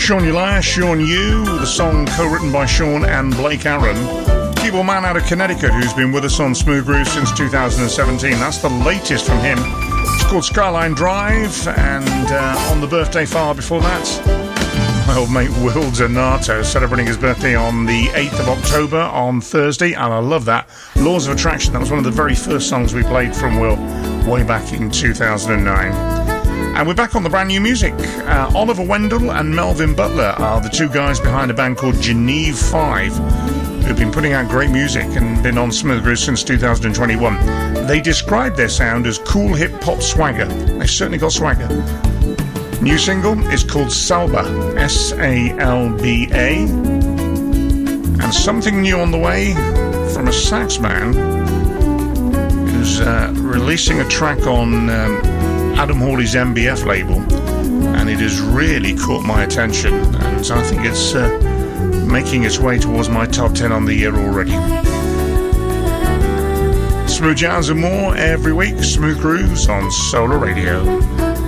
Sean Ulia, Sean U, the song co-written by Sean and Blake Aaron. Keyboard man out of Connecticut who's been with us on Smooth Groove since 2017. That's the latest from him. It's called Skyline Drive, and on the birthday file before that, my old mate Will Donato celebrating his birthday on the 8th of October on Thursday, and I love that. Laws of Attraction, that was one of the very first songs we played from Will way back in 2009. And we're back on the brand new music. Oliver Wendell and Melvin Butler are the two guys behind a band called Geneve 5, who've been putting out great music and been on Smooth Groove since 2021. They describe their sound as cool hip-hop swagger. They've certainly got swagger. New single is called Salba, S-A-L-B-A. And something new on the way from a sax man who's releasing a track on Adam Hawley's MBF label, and it has really caught my attention, and I think it's making its way towards my top 10 on the year already. Smooth jazz and more every week. Smooth Grooves on Solar Radio.